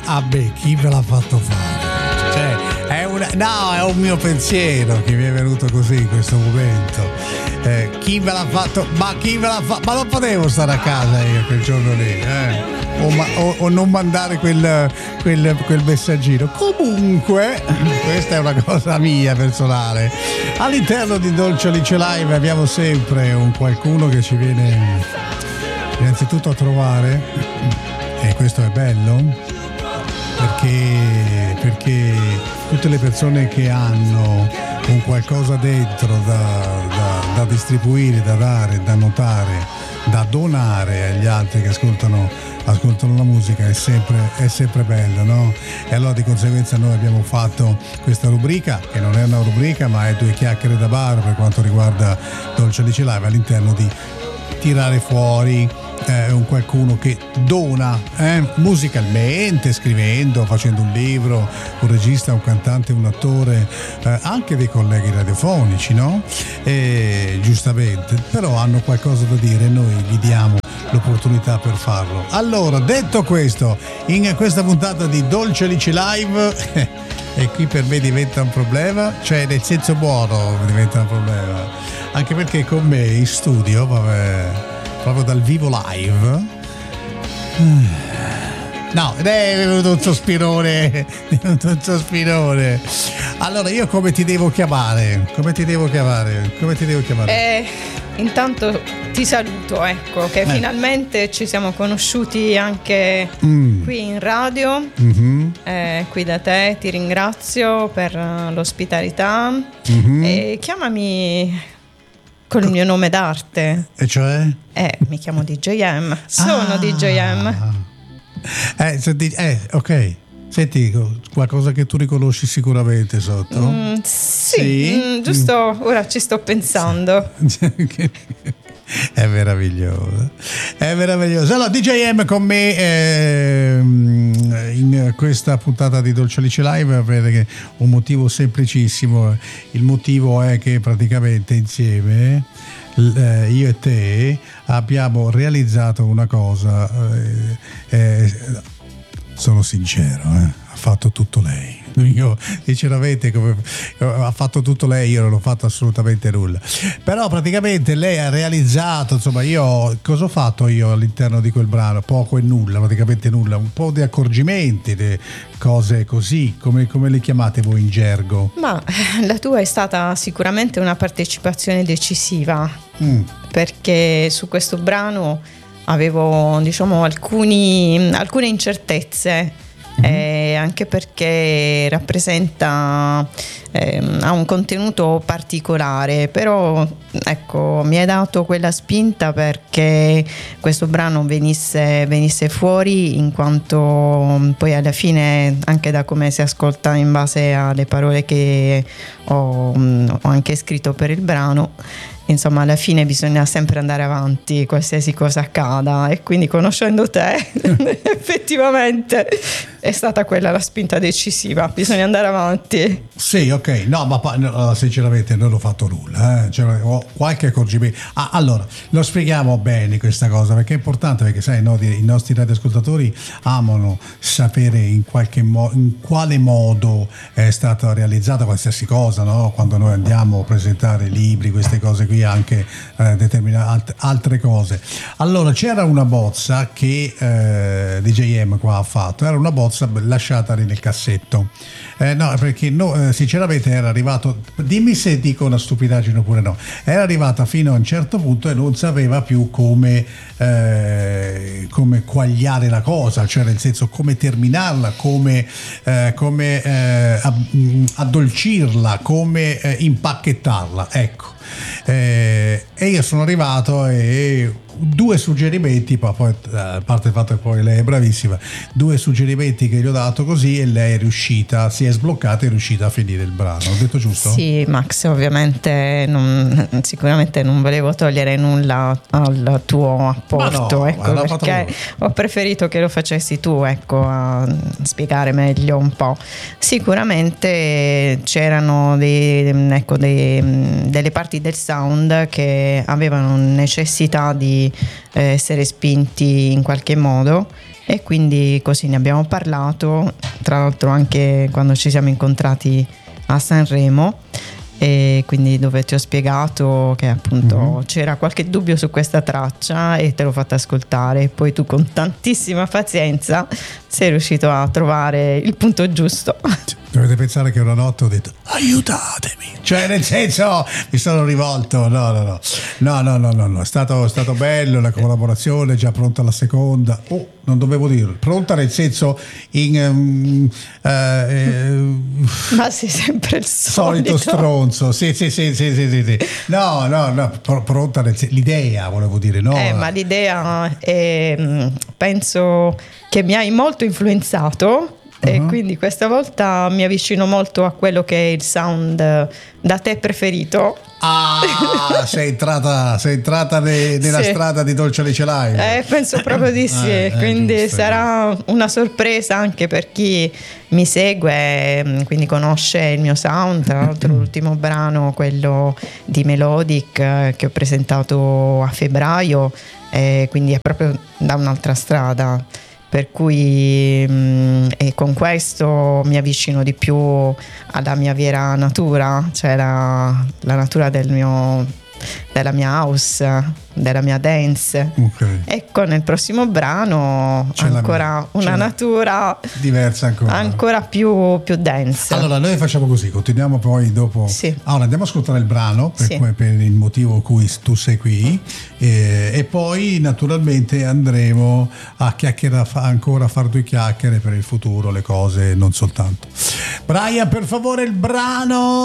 chi ve l'ha fatto fare? Cioè, è un mio pensiero che mi è venuto così in questo momento. Chi ve l'ha fatto? Ma chi ve l'ha fatto? Ma non potevo stare a casa io quel giorno lì, o non mandare quel messaggino. Comunque, questa è una cosa mia personale. All'interno di Dolce Alice Live abbiamo sempre un qualcuno che ci viene innanzitutto a trovare, e questo è bello perché tutte le persone che hanno un qualcosa dentro da distribuire, da dare, da notare, da donare agli altri che ascoltano la musica, è sempre bello, no? E allora di conseguenza noi abbiamo fatto questa rubrica, che non è una rubrica ma è due chiacchiere da bar per quanto riguarda Dolce Alice Live, all'interno di tirare fuori un qualcuno che dona musicalmente, scrivendo, facendo un libro, un regista, un cantante, un attore, anche dei colleghi radiofonici, no? Giustamente, però hanno qualcosa da dire e noi gli diamo l'opportunità per farlo. Allora, detto questo, in questa puntata di Dolce Alice Live e qui per me diventa un problema, cioè nel senso buono diventa un problema, anche perché con me in studio, proprio dal vivo live, no, è venuto un sospirone. Allora, io come ti devo chiamare? Intanto ti saluto, ecco, che finalmente ci siamo conosciuti anche qui in radio, qui da te, ti ringrazio per l'ospitalità, e chiamami con il mio nome d'arte. E cioè? Mi chiamo DJM, sono DJM. Ok. Senti, qualcosa che tu riconosci sicuramente sotto? Sì. Giusto ora ci sto pensando. È meraviglioso. Allora, DJM con me in questa puntata di Dolce Alice Live per un motivo semplicissimo. Il motivo è che praticamente insieme io e te abbiamo realizzato una cosa, sono sincero, ha fatto tutto lei. Io sinceramente ha fatto tutto lei, io non ho fatto assolutamente nulla, però praticamente lei ha realizzato, insomma, cosa ho fatto io all'interno di quel brano? Poco e nulla, praticamente nulla, un po' di accorgimenti, di cose così, come le chiamate voi in gergo? Ma la tua è stata sicuramente una partecipazione decisiva, perché su questo brano avevo, diciamo, alcune incertezze. Anche perché rappresenta ha un contenuto particolare, però ecco, mi hai dato quella spinta perché questo brano venisse fuori, in quanto poi alla fine, anche da come si ascolta in base alle parole che ho anche scritto per il brano, insomma, alla fine bisogna sempre andare avanti qualsiasi cosa accada, e quindi conoscendo te effettivamente è stata quella la spinta decisiva, bisogna andare avanti. Sì, ok, no, ma sinceramente non ho fatto nulla, cioè, ho qualche accorgimento. Allora, lo spieghiamo bene questa cosa, perché è importante, perché sai, no, i nostri radioascoltatori amano sapere in quale modo è stata realizzata qualsiasi cosa, no? Quando noi andiamo a presentare libri, queste cose qui, anche determinate altre cose. Allora, c'era una bozza che DJM qua ha fatto, era una bozza lasciata lì nel cassetto, no, perché sinceramente era arrivato, dimmi se dico una stupidaggine oppure no, era arrivata fino a un certo punto e non sapeva più come quagliare la cosa, cioè nel senso come terminarla, come addolcirla, come impacchettarla, ecco. E io sono arrivato e due suggerimenti, poi a parte il fatto che poi lei è bravissima, due suggerimenti che gli ho dato così, e lei è riuscita, si è sbloccata e è riuscita a finire il brano. Ho detto giusto? Sì, Max, ovviamente sicuramente non volevo togliere nulla al tuo apporto, ecco, perché ho preferito che lo facessi tu, ecco, a spiegare meglio un po'. Sicuramente c'erano delle parti del sound che avevano necessità di essere spinti in qualche modo, e quindi così ne abbiamo parlato, tra l'altro anche quando ci siamo incontrati a Sanremo, e quindi dove ti ho spiegato che appunto c'era qualche dubbio su questa traccia e te l'ho fatta ascoltare, e poi tu con tantissima pazienza sei riuscito a trovare il punto giusto. Dovete pensare che una notte ho detto aiutatemi, cioè nel senso mi sono rivolto, no, è stato bello, la collaborazione, già pronta la seconda, non dovevo dirlo, pronta nel senso ma sei sempre il solito stronzo, sì. No, pronta nel senso, l'idea volevo dire, no? Ma l'idea penso che mi hai molto influenzato. E quindi questa volta mi avvicino molto a quello che è il sound da te preferito. Sei entrata nella strada di Dolce Alice Live. Penso proprio di sì, quindi giusto, sarà una sorpresa anche per chi mi segue, quindi conosce il mio sound. Tra l'altro l'ultimo brano, quello di Melodic, che ho presentato a febbraio, quindi è proprio da un'altra strada. Per cui e con questo mi avvicino di più alla mia vera natura, cioè la natura della mia house, della mia dance. Okay. Ecco, nel prossimo brano c'è ancora una natura diversa, ancora più dance. Allora noi facciamo così, continuiamo poi dopo. Sì. Allora andiamo a ascoltare il brano per il motivo cui tu sei qui, e poi naturalmente andremo a ancora a fare due chiacchiere per il futuro, le cose, non soltanto. Brian, per favore, il brano.